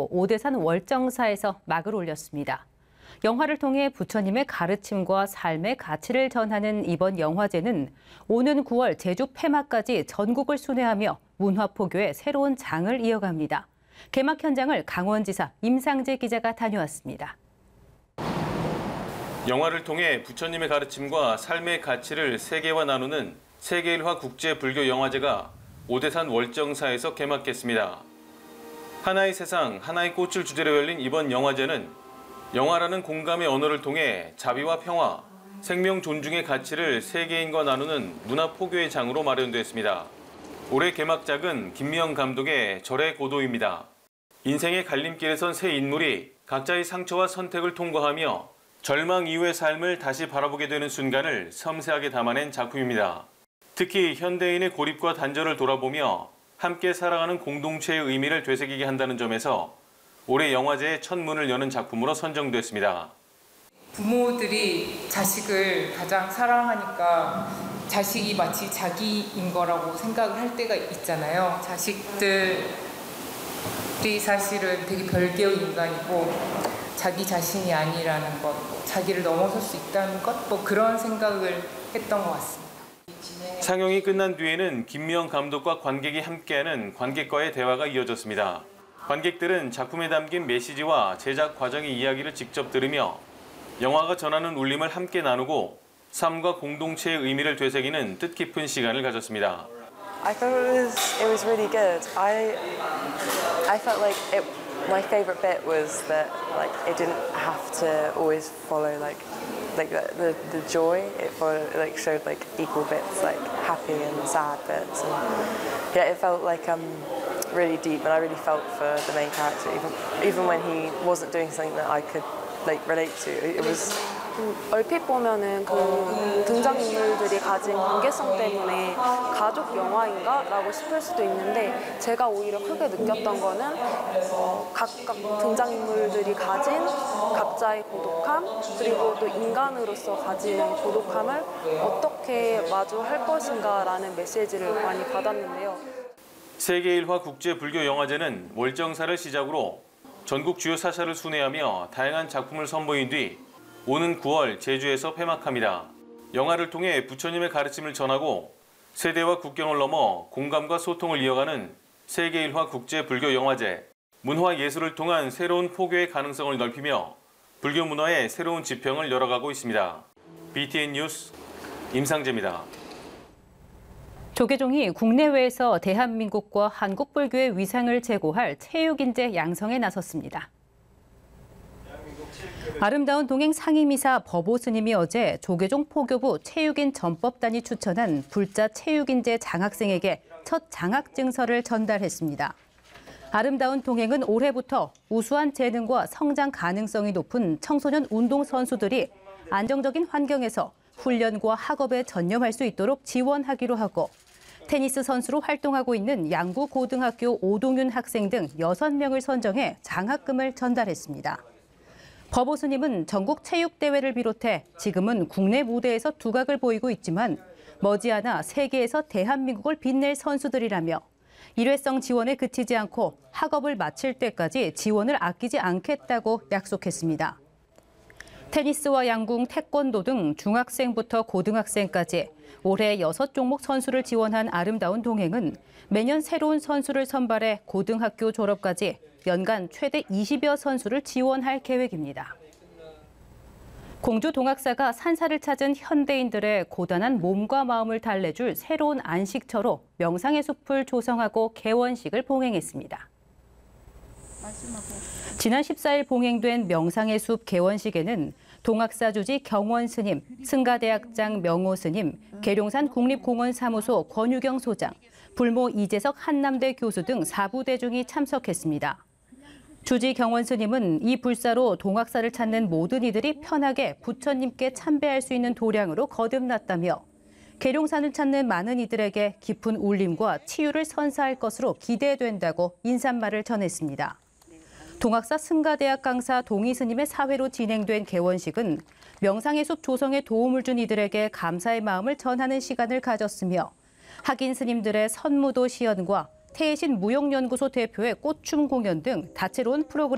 오대산 월정사에서 막을 올렸습니다. 영화를 통해 부처님의 가르침과 삶의 가치를 전하는 이번 영화제는 오는 9월 제주 폐막까지 전국을 순회하며 문화포교의 새로운 장을 이어갑니다. 개막 현장을 강원지사 임상재 기자가 다녀왔습니다. 영화를 통해 부처님의 가르침과 삶의 가치를 세계와 나누는 세계일화 국제불교영화제가 오대산 월정사에서 개막했습니다. 하나의 세상, 하나의 꽃을 주제로 열린 이번 영화제는 영화라는 공감의 언어를 통해 자비와 평화, 생명 존중의 가치를 세계인과 나누는 문화포교의 장으로 마련됐습니다. 올해 개막작은 김미영 감독의 절의 고도입니다. 인생의 갈림길에 선 세 인물이 각자의 상처와 선택을 통과하며 절망 이후의 삶을 다시 바라보게 되는 순간을 섬세하게 담아낸 작품입니다. 특히 현대인의 고립과 단절을 돌아보며 함께 살아가는 공동체의 의미를 되새기게 한다는 점에서 올해 영화제의 첫 문을 여는 작품으로 선정됐습니다. 부모들이 자식을 가장 사랑하니까 자식이 마치 자기인 거라고 생각을 할 때가 있잖아요. 자식들이 사실은 되게 별개의 인간이고 자기 자신이 아니라는 것, 자기를 넘어설 수 있다는 것, 그런 생각을 했던 것 같습니다. 상영이 끝난 뒤에는 김미영 감독과 관객이 함께하는 관객과의 대화가 이어졌습니다. 관객들은 작품에 담긴 메시지와 제작 과정의 이야기를 직접 들으며 영화가 전하는 울림을 함께 나누고 삶과 공동체의 의미를 되새기는 뜻깊은 시간을 가졌습니다. I thought it was really good. I felt like my favorite bit was that it didn't have to always follow the joy. It showed equal bits, happy and sad bits, and yeah, it felt really deep, and I really felt for the main character, even when he wasn't doing something that I could relate to. It was. 얼핏 보면은 그 등장인물들이 가진 관계성 때문에 가족 영화인가? 라고 싶을 수도 있는데 제가 오히려 크게 느꼈던 거는 각각 등장인물들이 가진 각자의 고독함 그리고 또 인간으로서 가지는 고독함을 어떻게 마주할 것인가라는 메시지를 많이 받았는데요. 세계일화 국제불교영화제는 월정사를 시작으로 전국 주요 사찰을 순회하며 다양한 작품을 선보인 뒤 오는 9월 제주에서 폐막합니다. 영화를 통해 부처님의 가르침을 전하고 세대와 국경을 넘어 공감과 소통을 이어가는 세계일화 국제불교영화제. 문화예술을 통한 새로운 포교의 가능성을 넓히며 불교 문화의 새로운 지평을 열어가고 있습니다. BTN 뉴스 임상재입니다. 조계종이 국내외에서 대한민국과 한국 불교의 위상을 제고할 체육인재 양성에 나섰습니다. 아름다운 동행 상임이사 법오 스님이 어제 조계종 포교부 체육인 전법단이 추천한 불자 체육인재 장학생에게 첫 장학증서를 전달했습니다. 아름다운 동행은 올해부터 우수한 재능과 성장 가능성이 높은 청소년 운동선수들이 안정적인 환경에서 훈련과 학업에 전념할 수 있도록 지원하기로 하고 테니스 선수로 활동하고 있는 양구고등학교 오동윤 학생 등 6명을 선정해 장학금을 전달했습니다. 법오 스님은 전국 체육대회를 비롯해 지금은 국내 무대에서 두각을 보이고 있지만 머지않아 세계에서 대한민국을 빛낼 선수들이라며 일회성 지원에 그치지 않고 학업을 마칠 때까지 지원을 아끼지 않겠다고 약속했습니다. 테니스와 양궁, 태권도 등 중학생부터 고등학생까지 올해 6종목 선수를 지원한 아름다운 동행은 매년 새로운 선수를 선발해 고등학교 졸업까지 연간 최대 20여 선수를 지원할 계획입니다. 공주 동학사가 산사를 찾은 현대인들의 고단한 몸과 마음을 달래줄 새로운 안식처로 명상의 숲을 조성하고 개원식을 봉행했습니다. 지난 14일 봉행된 명상의 숲 개원식에는 동학사 주지 경원 스님, 승가대학장 명호 스님, 계룡산 국립공원 사무소 권유경 소장, 불모 이재석 한남대 교수 등 4부 대중이 참석했습니다. 주지 경원 스님은 이 불사로 동학사를 찾는 모든 이들이 편하게 부처님께 참배할 수 있는 도량으로 거듭났다며 계룡산을 찾는 많은 이들에게 깊은 울림과 치유를 선사할 것으로 기대된다고 인사말을 전했습니다. 동학사 승가대학 강사 동희 스님의 사회로 진행된 개원식은 명상의 숲 조성에 도움을 준 이들에게 감사의 마음을 전하는 시간을 가졌으며 학인 스님들의 선무도 시연과 태신 무용연구소 대표의 꽃춤 공연 등 다채로운 프로그램